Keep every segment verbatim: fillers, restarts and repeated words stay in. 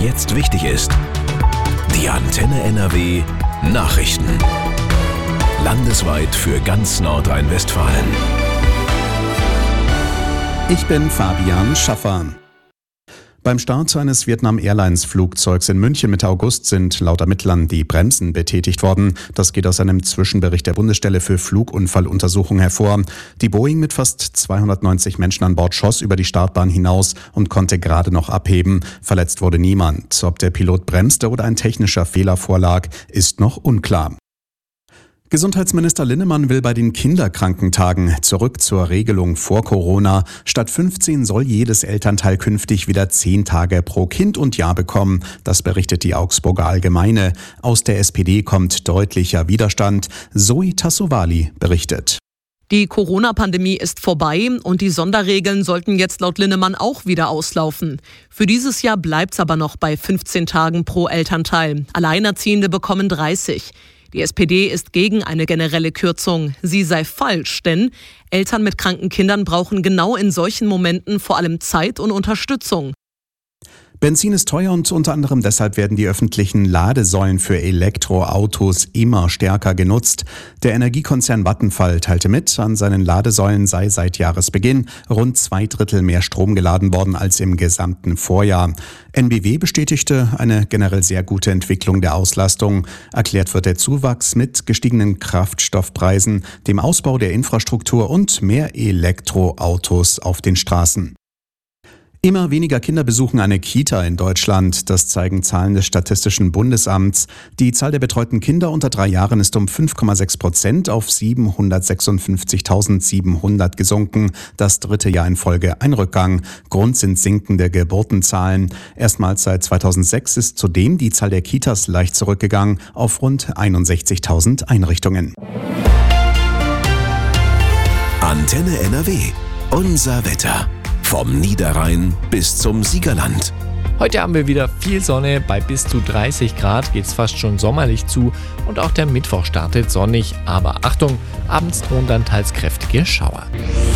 jetzt wichtig ist. Die Antenne N R W Nachrichten. Landesweit für ganz Nordrhein-Westfalen. Ich bin Fabian Schaffer. Beim Start eines Vietnam Airlines Flugzeugs in München Mitte August sind laut Ermittlern die Bremsen betätigt worden. Das geht aus einem Zwischenbericht der Bundesstelle für Flugunfalluntersuchung hervor. Die Boeing mit fast zweihundertneunzig Menschen an Bord schoss über die Startbahn hinaus und konnte gerade noch abheben. Verletzt wurde niemand. Ob der Pilot bremste oder ein technischer Fehler vorlag, ist noch unklar. Gesundheitsminister Linnemann will bei den Kinderkrankentagen zurück zur Regelung vor Corona. Statt fünfzehn soll jedes Elternteil künftig wieder zehn Tage pro Kind und Jahr bekommen. Das berichtet die Augsburger Allgemeine. Aus der S P D kommt deutlicher Widerstand. Zoe Tassovali berichtet. Die Corona-Pandemie ist vorbei und die Sonderregeln sollten jetzt laut Linnemann auch wieder auslaufen. Für dieses Jahr bleibt es aber noch bei fünfzehn Tagen pro Elternteil. Alleinerziehende bekommen dreißig. Die S P D ist gegen eine generelle Kürzung. Sie sei falsch, denn Eltern mit kranken Kindern brauchen genau in solchen Momenten vor allem Zeit und Unterstützung. Benzin ist teuer und unter anderem deshalb werden die öffentlichen Ladesäulen für Elektroautos immer stärker genutzt. Der Energiekonzern Vattenfall teilte mit, an seinen Ladesäulen sei seit Jahresbeginn rund zwei Drittel mehr Strom geladen worden als im gesamten Vorjahr. N B W bestätigte eine generell sehr gute Entwicklung der Auslastung. Erklärt wird der Zuwachs mit gestiegenen Kraftstoffpreisen, dem Ausbau der Infrastruktur und mehr Elektroautos auf den Straßen. Immer weniger Kinder besuchen eine Kita in Deutschland. Das zeigen Zahlen des Statistischen Bundesamts. Die Zahl der betreuten Kinder unter drei Jahren ist um fünf Komma sechs Prozent auf siebenhundertsechsundfünfzigtausendsiebenhundert gesunken. Das dritte Jahr in Folge ein Rückgang. Grund sind sinkende Geburtenzahlen. Erstmals seit zweitausendsechs ist zudem die Zahl der Kitas leicht zurückgegangen auf rund einundsechzigtausend Einrichtungen. Antenne N R W. Unser Wetter. Vom Niederrhein bis zum Siegerland. Heute haben wir wieder viel Sonne, bei bis zu dreißig Grad geht es fast schon sommerlich zu und auch der Mittwoch startet sonnig, aber Achtung, abends drohen dann teils kräftige Schauer.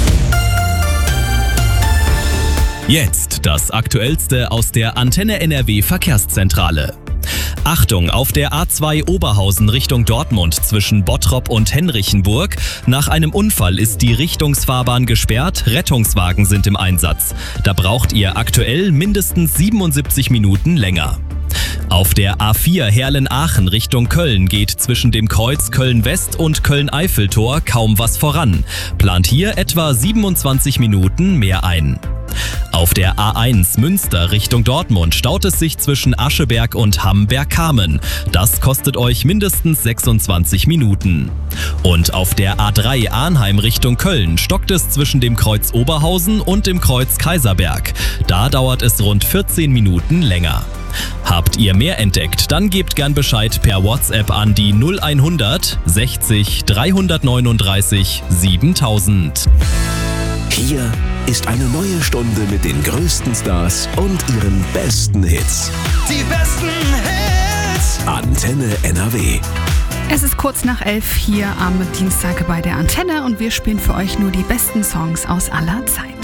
Jetzt das Aktuellste aus der Antenne N R W Verkehrszentrale. Achtung, auf der A zwei Oberhausen Richtung Dortmund zwischen Bottrop und Henrichenburg. Nach einem Unfall ist die Richtungsfahrbahn gesperrt, Rettungswagen sind im Einsatz. Da braucht ihr aktuell mindestens siebenundsiebzig Minuten länger. Auf der A vier Herlen-Aachen Richtung Köln geht zwischen dem Kreuz Köln-West und Köln-Eiffeltor kaum was voran. Plant hier etwa siebenundzwanzig Minuten mehr ein. Auf der A eins Münster Richtung Dortmund staut es sich zwischen Ascheberg und Hamm-Bergkamen. Das kostet euch mindestens sechsundzwanzig Minuten. Und auf der A drei Arnheim Richtung Köln stockt es zwischen dem Kreuz Oberhausen und dem Kreuz Kaiserberg. Da dauert es rund vierzehn Minuten länger. Habt ihr mehr entdeckt, dann gebt gern Bescheid per WhatsApp an die null hundert sechzig dreihundertneununddreißig siebentausend. Hier ist eine neue Stunde mit den größten Stars und ihren besten Hits. Die besten Hits! Antenne N R W. Es ist kurz nach elf hier am Dienstag bei der Antenne und wir spielen für euch nur die besten Songs aus aller Zeit.